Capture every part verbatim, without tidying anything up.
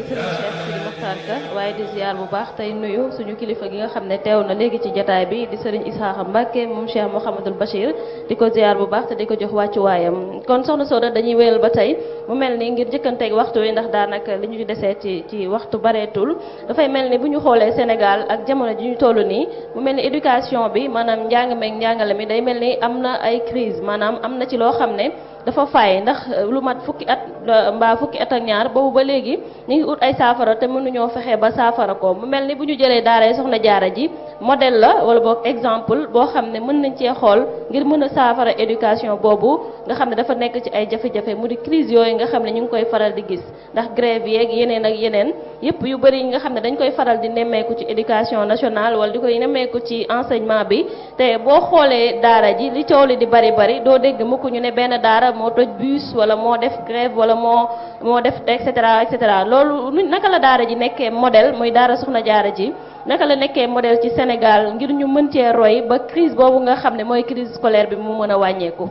Serigne Cheikh Sidi Mokhtar Ka waaye di ziar bu baax tey nuyu suñu kilifa gi nga xam ne teew na léegi ci jotaay bi di Serigne Isaaxa Mbacke moom Cheikh Mouhamadul Bachir di ko ziar bu baax te di ko jox wàccuwaayam kon soxna Soda dañuy wéyal ba tey mu mel ni ngir jëkkanteeg waxtu wi ndax daanaka li ñu desee ci ci waxtu bareetul dafay mel ni bu ñu xoolee Sénégal ak jamono ji ñu toll nii mu mel ni éducation bi maanaam njàng meeg njàngale mi day mel ni am na ay crise maanaam am na ci loo xam ne dafa fay ndax lu mat fukki at mbaa fukki at ak ñaar boobu ba léegi ñu ngi ut ay saafara te mënuñoo fexe ba saafara ko mu mel ni bu ñu jëlee daara soxna jaara ji modèle la wala boog exemple boo xam ne mën nañ cee xool ngir mën a saafara éducation boobu nga xam ne dafa nekk ci ay jafe-jafe mu di crise yooyu nga xam ne ñu ngi koy faral di gis ndax grève yeeg yeneen ak yeneen yëpp yu bëri yi nga xam ne dañ koy faral di nemmeeku ci éducation nationale wala di koy nemmeeku ci enseignement bi te boo xoolee daara ji li coow li di bari bari doo dégg mukk ñu ne benn daara moo toj bus wala moo def grève wala moo moo def et cetera et cetera loolu naka la daara ji nekkee modèle muy daara soxna jaara ji naka la nekkee modèle ci Sénégal ngir ñu mën cee roy ba crise boobu nga xam ne mooy crise scolaire bi mu mën a wàññeeku.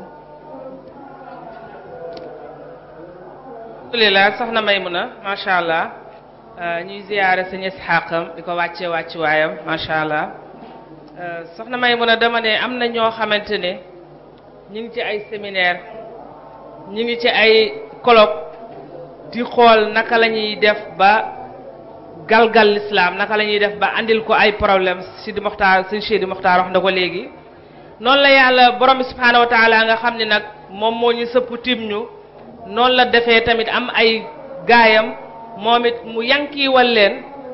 alhamdulilah soxna Maymuna macha allah ñuy ziyaare sëñ Isxaaqam di ko wàccee wàcci waayam macha allah soxna Maymuna dama ne am na ñoo xamante ne ñu ngi ci ay séminaire ñu ngi ci ay colloque di xool naka la ñuy def ba galgal l'islam naka la ñuy def ba andil ko ay problème Sidi Mokhtar sëñ Sidi Mokhtar wax na ko léegi noonu la yàlla borom bi subhaanahu wa taala nga xam ne nag moom moo ñu sëpp tim ñu noonu la defee tamit am ay gaayam moom it mu yankiiwal leen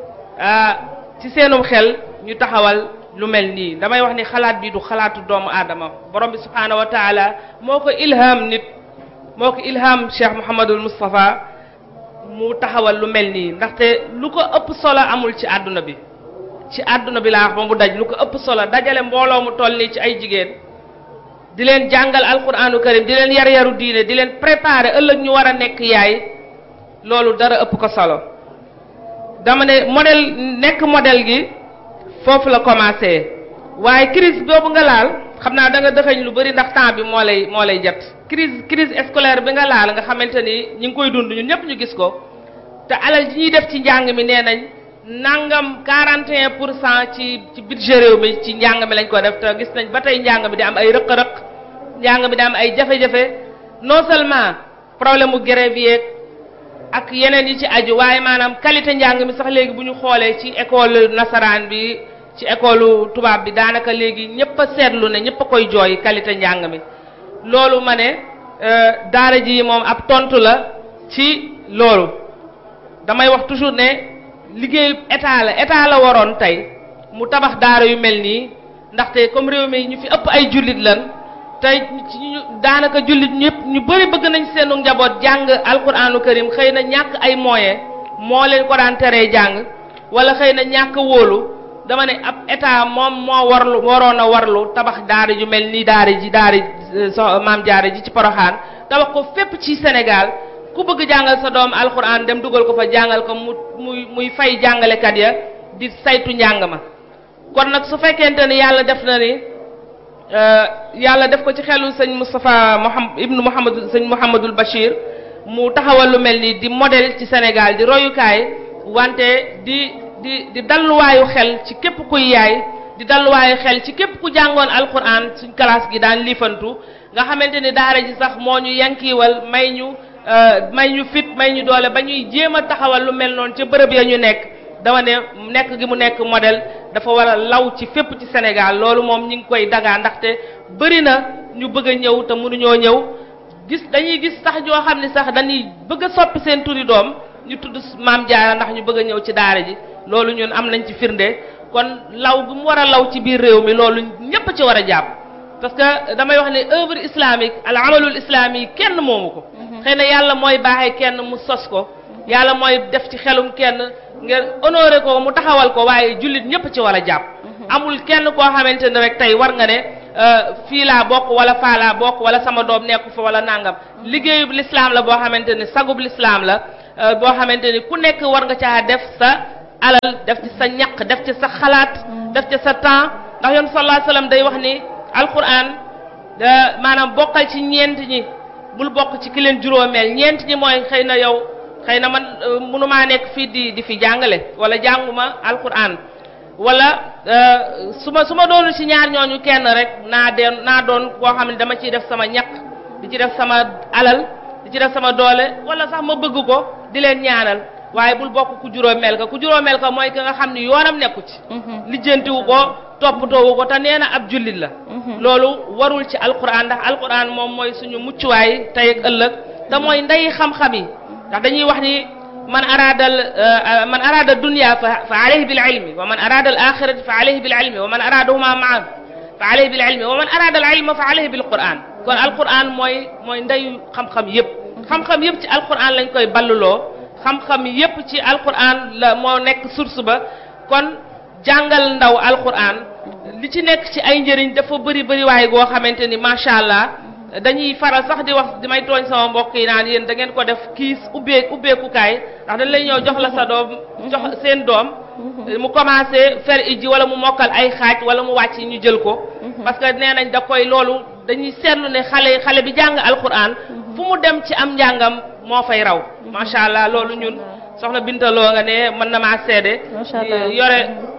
ci seenum xel ñu taxawal lu mel nii damay wax ni xalaat bi du xalaatu doomu aadama borom bi subhaanahu wa taala moo ko ilham nit moo ko ilham Cheikh Mouhamadul Moustapha mu taxawal lu mel nii ndaxte lu ko ëpp solo amul ci àdduna bi ci àdduna bi laa wax ba mu daj lu ko ëpp solo dajale mbooloo mu toll nii ci ay jigéen di leen jàngal alquranu karim di leen yar yaru diine di leen préparer ëllëg ñu war a nekk yaay loolu dara ëpp ko solo dama ne modèle nekk modèle gi foofu la commencé waaye crise boobu nga laal xam naa da nga dëxëñ lu bari ndax temps bi moo lay moo lay jot crise crise scolaire bi nga laal nga xamante ni ñu ngi koy dund ñun ñëpp ñu gis ko te alal ji ñuy def ci njàng mi nee nañ nangam quarante et un pour cent ci ci budget réew mi ci njàng mi lañ ko def te gis nañ ba tey njàng mi di am ay rëq-rëq njàng mi di am ay jafe-jafe non seulement problème mu grève yeeg ak yeneen yi ci aju waaye maanaam qualité njàng mi sax léegi bu ñu xoolee ci école nasaraan bi ci école tubaab bi daanaka léegi ñëpp a seetlu ne ñëpp a koy jooy qualité njàng mi loolu ma ne daara ji moom ab tontu la ci loolu damay wax toujours ne liggéey état la état la waroon tey mu tabax daara yu mel nii ndaxte comme réew mi ñu fi ëpp ay jullit lan tey ci ñu daanaka jullit ñëpp ñu bëri bëgg nañ seenu njaboot jàng alquranu karim xëy na ñàkk ay moyens moo leen ko daan teree jàng wala xëy na ñàkk wóolu dama ne ab état moom moo warlu waroon a warlu tabax daara ju mel ni daara ji daara so maam jaara ji ci Poroxaan tabax ko fépp ci Sénégal ku bëgg jàngal sa doom alxuraan dem dugal ko fa jàngal ko mu muy muy fay jàngalekat ya di saytu njàng ma kon nag su fekkente ni yàlla def na ni yàlla def ko ci xelu sëñ Moustapha Mouhamad ibnu Mouhamad sëñ Mouhamadul Bachir mu taxawal lu mel ni di modèle ci Sénégal di royukaay wante di di di dalluwaayu xel ci képp kuy yaay di dalluwaayu xel ci képp ku jàngoon alquran suñ classe gi daan liifantu nga xamante ni daara ji sax moo ñu yankiiwal may ñu may ñu fit may ñu doole ba ñuy jéem a taxawal lu mel noonu ca bërëb ya ñu nekk dama ne nekk gi mu nekk modèle dafa war a law ci fépp ci Sénégal loolu moom ñi ngi koy dagaa ndaxte bëri na ñu bëgg a ñëw te mënuñoo ñëw gis dañuy gis sax ñoo xam ne sax dañuy bëgg a soppi seen turi doom ñu tudd maam Jaara ndax ñu bëgg a ñëw ci daara ji loolu ñun am nañ ci firnde kon law gu mu war a law ci biir réew mi loolu ñëpp ci war a jàpp parce que damay wax ne œuvre islamique al amalul islami kenn moomu ko xëy na yàlla mooy baaxee kenn mu sos ko yàlla mooy def ci xelum kenn ngeen honoré ko mu taxawal ko waaye jullit ñëpp ci war a jàpp amul kenn koo xamante ne rek tey war nga ne fii laa bokk wala faa laa bokk wala sama doom nekku fa wala nangam liggéeyub l'islam la boo xamante ne sagub l'islam la boo xamante ni ku nekk war nga caa def sa alal def ci sa ñaq def ci sa xalaat def ci sa temps ndax yoon sallallahu alayhi wasallam day wax ni alquran maanaam bokkal ci ñeent ñi bul bokk ci ki leen juróomeel ñeent ñi mooy xëy na yow xëy na man mënumaa nekk fii di di fi jàngale wala jànguma alquran wala su ma su ma doonu ci ñaar ñooñu kenn rek naa deen naa doon koo xam ne dama ciy def sama ñaq di ci def sama alal di ci def sama doole wala sax ma bëgg ko di leen ñaanal waaye bul bokk ku juróomeel ka ku juróomeel ka mooy ka nga xam ni yoonam nekku ci lijjantiwu ko toppatoowu ko te nee na ab jullit la loolu warul ci alquran ndax alquran moom mooy suñu muccuwaay tey ak ëllëg te mooy ndey xam-xam yi ndax dañuy wax ni man arada man arada dunya fa alayhi bil ilmi wa man arada al axirati fa alayhi bil ilmi wa man aradahuma maan fa alayhi bil ilmi wa man arada al ilma fa alayhi bil quran kon alquran mooy mooy ndeyu xam-xam yëpp xam-xam yëpp ci alquran lañ koy balluloo xam-xam yëpp ci alquran la moo nekk source ba kon jàngal ndaw alquran li ci nekk ci ay njëriñ dafa bëri bëri waaye goo xamante ni macha allah dañuy faral sax di wax di may tooñ sama mbokk yi naan yéen da ngeen ko def kiis ubbee ubbeekukaay ndax dañ lay ñëw jox la sa doom jox seen doom mu commencé fer iji wala mu mokkal ay xaaj wala mu wàcc ñu jël ko parce que nee nañ da koy loolu dañuy seetlu ne xale xale bi jàng alquran fu mu dem ci am njàngam moo fay raw macha allah loolu ñun soxna Bintaloo nga ne mën na maa seede yore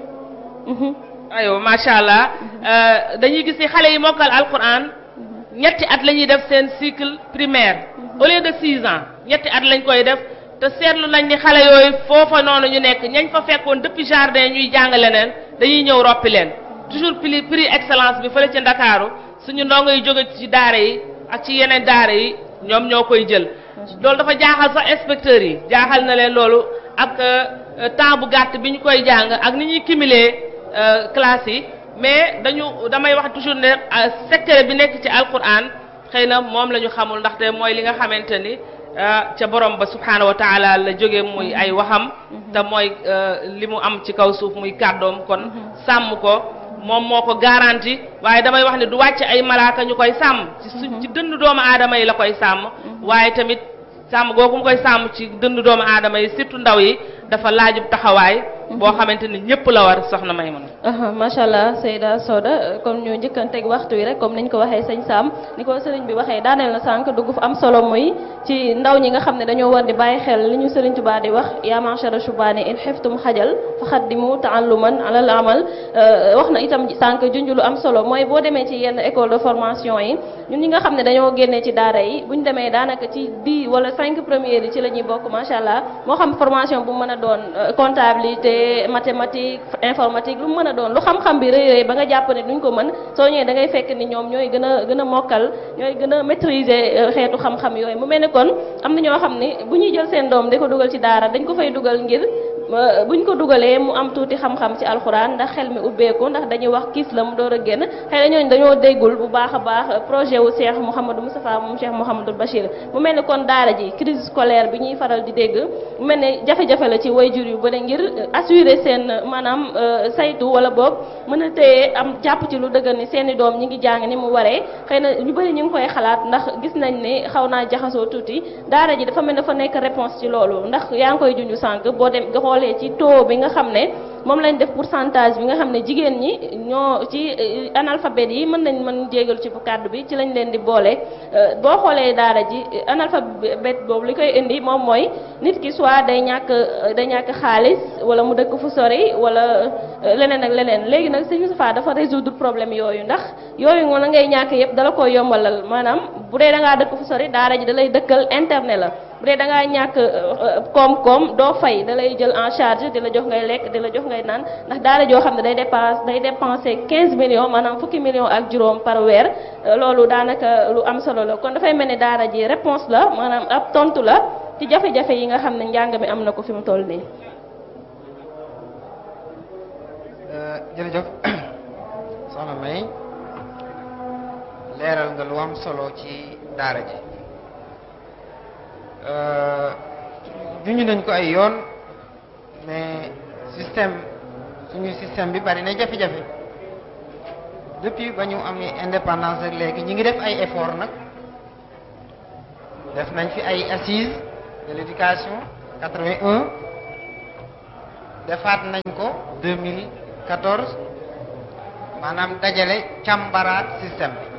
ayo macha allah dañuy gis ni xale yi mokkal alquran ñetti at la ñuy def seen cycle primaire au lieu de six ans ñetti at lañ koy def te seetlu nañ ni xale yooyu foofa noonu ñu nekk ñañ fa fekkoon depuis jardin ñuy jàng leneen dañuy ñëw roppi leen toujours prix prix excellence bi fële ci Ndakaaru suñu ndongo yi jóge ci daara yi ak ci yeneen daara yi ñoom ñoo koy jël loolu dafa jaaxal sax inspecteurs yi jaaxal na leen loolu ak temps bu gàtt bi ñu koy jàng ak ni ñuy cumuler classe yi mais dañu damay wax toujours ne secret bi nekk ci alquran xëy na moom la ñu xamul ndaxte mooy li nga xamante ni ca borom ba subhanahu wa taala la jóge muy ay waxam te mooy li mu am ci kaw suuf muy kàddoom kon sàmm ko moom moo ko garanti waaye damay wax ne du wàcc ay malaaka ñu koy sàmm ci su ci dënd doomu aadama yi la koy sàmm waaye tamit sàmm googu mu koy sàmm ci dënd doomu aadama yi surtout ndaw yi dafa laajub taxawaay boo xamante ni ñëpp la war soxna Maymuna macha allah Seyda Soda comme ñu njëkkanteeg waxtu wi rek comme niñ ko waxee sëñ Sam ni ko sëriñ bi waxee daaneel na sànq dugg fu am solo muy ci ndaw ñi nga xam ne dañoo war di bàyyi xel li ñu sëriñ Tuubaa di wax yaa ma'shara shubaani in xiftum xajal fa xaddimu ta'alluman alal amal wax na itam sànq junj lu am solo mooy boo demee ci yenn école de formation yi ñun ñi nga xam ne dañoo génnee ci daara yi buñ demee daanaka ci dix wala cinq premières yi ci la ñuy bokk macha allah moo xam formation bu mën a doon comptabilité mathématique informatique lu mën a doon lu xam-xam bi rëy rëy ba nga jàpp ne duñ ko mën soo ñëwee da ngay fekk ni ñoom ñooy gën a gën a mokkal ñooy gën a maîtriser xeetu xam-xam yooyu mu mel ne kon am na ñoo xam ne bu ñuy jël seen doom di ko dugal ci daara dañ ko fay dugal ngir buñ ko dugalee mu am tuuti xam-xam ci alxuraan ndax xel mi ubbeeku ndax dañuy wax kiis la mu door a génn xëy na ñooñu dañoo déggul bu baax a baax projet wu Cheikh Mouhamadou Moustapha moom Cheikh Mouhamadou Bachir mu mel ne kon daara ji crise scolaire bi ñuy faral di dégg mu mel ne jafe-jafe la ci waajur yu bëri ngir assurer seen maanaam saytu wala boog mën a téye am jàpp ci lu dëgër ni seen i doom ñi ngi jàng ni mu waree xëy na ñu bëri ñu ngi koy xalaat ndax gis nañ ne xaw naa jaxasoo tuuti daara ji dafa mel ne dafa nekk réponse ci loolu ndax yaa ngi koy junj sànq boo dem nga xoolee ci taux bi nga xam ne moom lañ def pourcentage bi nga xam ne jigéen ñi ñoo ci analphabètes yi mën nañ mën jégal ci bu kàddu bi ci lañ leen di boole boo xoolee daara ji analphabète boobu li koy indi moom mooy nit ki soit day ñàkk day ñàkk xaalis wala mu dëkk fu sori wala leneen ak leneen léegi nag Sëñ Moustapha dafa résoudre problème yooyu ndax yooyu nga la ngay ñàkk yëpp dala koy yombalal maanaam bu dee da ngaa dëkk fu sori daara ji da lay dëkkal internet la bu dee da ngaa ñàkk koom-koom doo fay da lay jël en charge di la jox ngay lekk di la jox ngay naan ndax daara joo xam ne day dépense day dépenser quinze millions maanaam fukki millions ak juróom par weer loolu daanaka lu am solo la kon dafay mel ni daara ji réponse la maanaam ab tontu la ci jafe-jafe yi nga xam ne njàng mi am na ko fi mu toll nii. jërëjëf soxna May leeral nga lu am solo ci daara ji juñu nañ ko ay yoon mais système suñu système bi bari na jafe-jafe depuis ba ñu amee indépendance ak léegi ñi ngi def ay effort nag def nañ fi ay assises de l'éducation quatre-vingt-un defaat nañ ko deux mille quatorze maanaam dajale càmbaraat système bi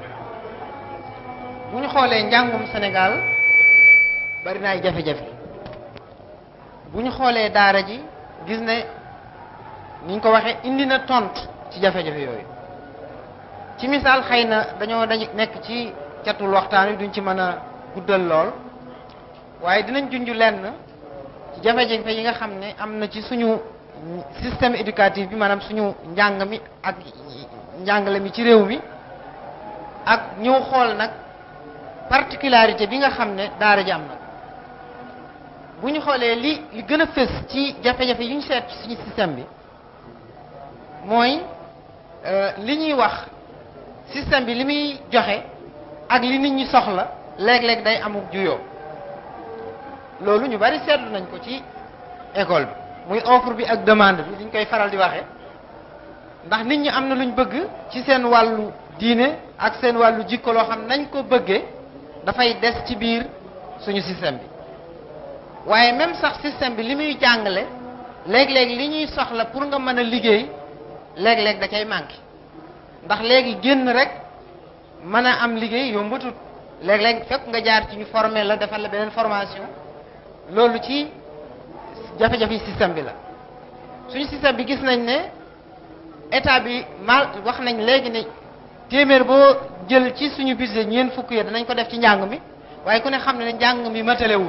bu ñu xoolee njàngum Sénégal bari na ay jafe-jafe bu ñu xoolee daara ji gis ne niñ ko waxee indi na tontu ci jafe-jafe yooyu ci misaal xëy na dañoo dañu nekk ci catul waxtaan wi duñ ci mën a guddal lool waaye dinañ junj lenn ci jafe-jafe yi nga xam ne am na ci suñu système éducatif bi maanaam suñu njàng mi ak njàngale mi ci réew mi ak ñëw xool nag particularité bi nga xam ne daara ji am na bu ñu xoolee li li gën a fës ci jafe-jafe yu ñu seet ci suñu système bi mooy li ñuy wax système bi li muy joxe ak li nit ñi soxla léeg-léeg day amuk juyoo loolu ñu bari seetlu nañ ko ci école bi muy offre bi ak demande bi liñ koy faral di waxee ndax nit ñi am na luñ bëgg ci seen wàllu diine ak seen wàllu jikko loo xam nañ ko bëggee dafay des ci biir suñu système bi waaye même sax système bi li muy jàngale léeg-léeg li ñuy soxla pour nga mën a liggéey léeg-léeg da cay manqué ndax léegi génn rek mën a am liggéey yombatut léeg-léeg fekk nga jaar ci ñu formé la defal la beneen formation loolu ci jafe-jafe système bi la suñu système bi gis nañ ne état bi mal wax nañ léegi ne téeméer boo jël ci suñu budget ñeent fukk yi danañ ko def ci njàng mi waaye ku ne xam ne ne njàng mi matalewul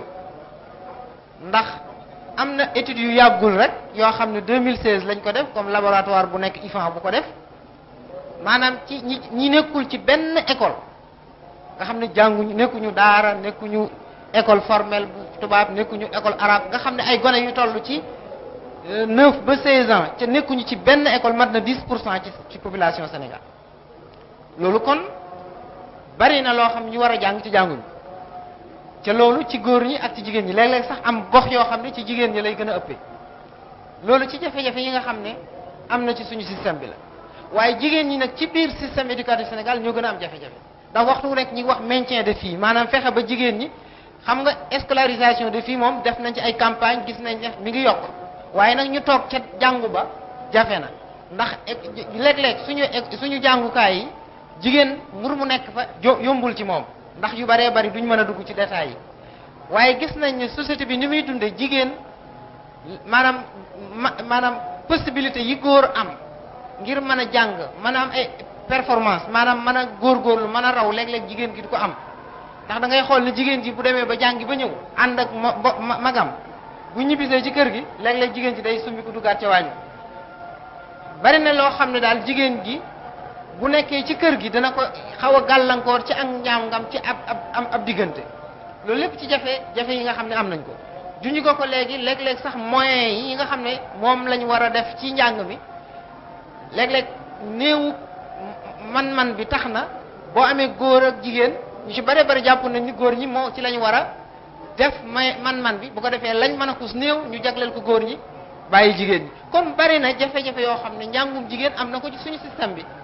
ndax am na études yu yàggul rek yoo xam ne deux mille seize lañ ko def comme laboratoire bu nekk I F A bu ko def maanaam ci ñi ñi nekkul ci benn école nga xam ne jànguñu nekkuñu daara nekkuñu école formelle bu tubaab nekkuñu école arabe nga xam ne ay gone yu toll ci neuf ba seize ans ca nekkuñu ci benn école mat na dix pour cent ci ci population Sénégal loolu kon bari na loo xam ñu war a jàng ci jànguñu ca loolu ci góor ñi ak ci jigéen ñi léeg-léeg sax am gox yoo xam ne ci jigéen ñi lay gën a ëppee loolu ci jafe-jafe yi nga xam ne am na ci suñu système bi la waaye jigéen ñi nag ci biir système éducatif Sénégal ñoo gën a am jafe-jafe ndax waxtu wu nekk ñi wax maintien de filles maanaam fexe ba jigéen ñi xam nga scolarisation de filles moom def nañ ci ay campagne gis nañ ne mi ngi yokk waaye nag ñu toog ca jàngu ba jafe na ndax léeg-léeg suñu suñu jàngukaay yi jigéen mbir mu nekk fa yombul ci moom ndax yu baree bari duñ mën a dugg ci détails yi waaye gis nañ ne société bi ni muy dundee jigéen maanaam maanaam possibilité yi góor am ngir mën a jàng mën a am ay performance maanaam mën a góorgóorlu mën a raw léeg-léeg jigéen gi du ko am ndax da ngay xool ne jigéen ji bu demee ba jàngi ba ñëw ànd ak ma magam bu ñibbisee ci kër gi léeg-léeg jigéen ji day summi ko duggaat ca wàññi bari na loo xam ne daal jigéen gi bu nekkee ci kër gi dana ko xaw a gàllankoor ci ak njàngam ci ab ab ab diggante loolu lépp ci jafe jafe yi nga xam ne am nañ ko juñu ko ko léegi léeg-léeg sax moyens yi nga xam ne moom lañ war a def ci njàng mi léeg-léeg néewu man-man bi tax na boo amee góor ak jigéen ñu ci bare bari jàpp nañ ni góor ñi moo ci lañ war a def may man-man bi bu ko defee lañ mën a kus néew ñu jagleel ko góor ñi bàyyi jigéen ñi kon bari na jafe-jafe yoo xam ne njàngum jigéen am na ko ci suñu système bi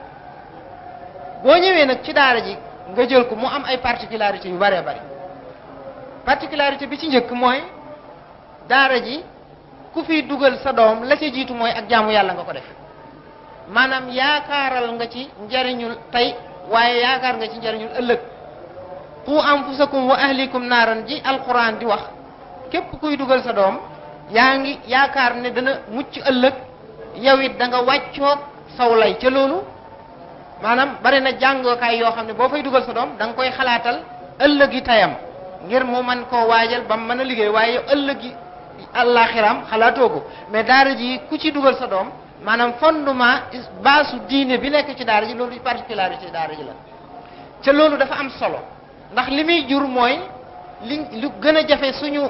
boo ñëwee nag ci daara ji nga jël ko mu am ay particularités yu baree bari particularité bi ci njëkk mooy daara ji ku fi dugal sa doom la ca jiitu mooy ak jaamu yàlla nga ko def maanaam yaakaaral nga ci njariñul tey waaye yaakaar nga ci njariñul ëllëg qu anfusakum wa ahlikum naaran ji alquran di wax képp kuy dugal sa doom yaa ngi yaakaar ne dana mucc ëllëg yow it da nga wàccoog saw lay ca loolu maanaam bari na jàngookaay yoo xam ne boo fay dugal sa doom da nga koy xalaatal ëllëgi tayam ngir mu mën koo waajal ba mu mën a liggéey waaye yow ëllëgi àllaaxiram xalaatoo ko mais daara ji ku ci dugal sa doom maanaam fondement baasu diine bi nekk ci daara ji loolu particularité daara ji la ca loolu dafa am solo ndax li muy jur mooy li lu gën a jafe suñu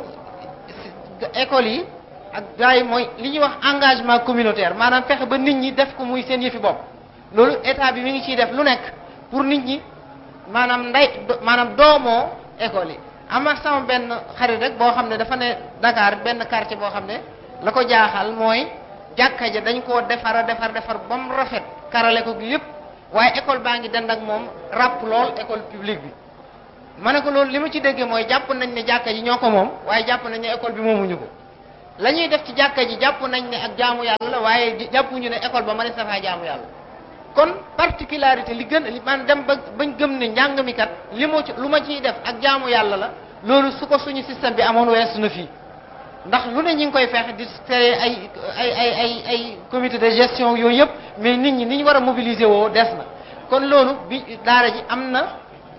école yi ak gars yi mooy li ñuy wax engagement communautaire maanaam fexe ba nit ñi def ko muy seen yëfi bopp loolu état bi mi ngi ciy def lu nekk pour nit ñi maanaam nday maanaam doomoo école yi ama sama benn xarit rek boo xam ne dafa ne Dakar benn quartier boo xam ne la ko jaaxal mooy jàkka ja dañ koo defara defar defar ba mu rafet karale ko lépp waaye école baa ngi dend ak moom ràpp lool école publique bi ma ne ko loolu li ma ci déggee mooy jàpp nañ ne jàkka ji ñoo ko moom waaye jàpp nañ ne école bi moomuñu ko la ñuy def ci jàkka ji jàpp nañ ne ak jaamu yàlla la waaye jàppuñu ne école ba ma ne safaa jaamu yàlla kon particularité li gën li man dem ba bañ gëm ne njàng mi kat li mu ci lu ma ciy def ak jaamu yàlla la loolu su ko suñu système bi amoon weesu na fii ndax lu ne ñu ngi koy fexe di créer ay ay ay ay ay comité de gestion yooyu yëpp mais nit ñi ni ñu war a mobiliser woo des na kon loolu bi daara ji am na